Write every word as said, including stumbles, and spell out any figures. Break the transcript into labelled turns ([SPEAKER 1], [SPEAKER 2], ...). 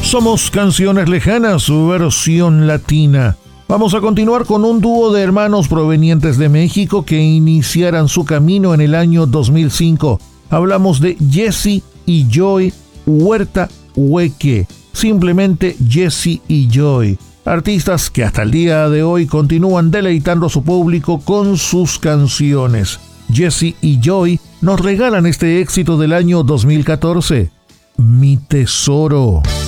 [SPEAKER 1] Somos Canciones Lejanas, su versión latina. Vamos a continuar con un dúo de hermanos provenientes de México que iniciaran su camino en el año dos mil cinco. Hablamos de Jesse y Joy Huerta Hueque, simplemente Jesse y Joy, artistas que hasta el día de hoy continúan deleitando a su público con sus canciones. Jesse y Joy nos regalan este éxito del año dos mil catorce, Mi Tesoro.